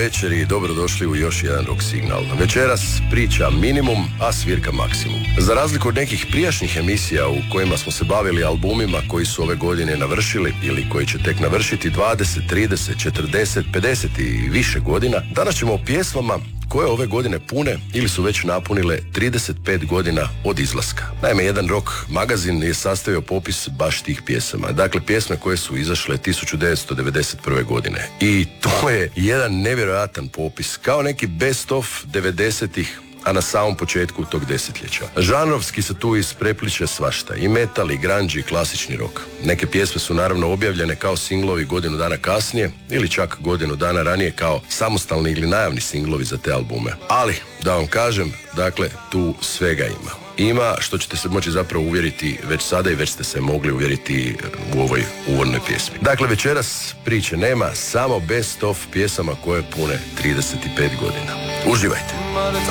večer i dobrodošli u još jedan rock signal. Večeras priča minimum, a svirka maksimum. Za razliku od nekih prijašnjih emisija u kojima smo se bavili albumima koji su ove godine navršili ili koji će tek navršiti 20, 30, 40, 50 i više godina, danas ćemo o pjesmama koje ove godine pune ili su već napunile 35 godina od izlaska. Naime, jedan rock magazin je sastavio popis baš tih pjesama. Dakle, pjesme koje su izašle 1991. godine. I to je jedan nevjerojatan popis, kao neki best of 90-ih, a na samom početku tog desetljeća. Žanrovski se tu isprepliče svašta, i metal, i grunge, i klasični rock. Neke pjesme su naravno objavljene kao singlovi godinu dana kasnije, ili čak godinu dana ranije kao samostalni ili najavni singlovi za te albume. Ali, da vam kažem, dakle, tu svega ima. Ima što ćete se moći zapravo uvjeriti već sada i već ste se mogli uvjeriti u ovoj uvodnoj pjesmi. Dakle, večeras priče nema, samo best of pjesama koje pune 35 godina. Uživajte!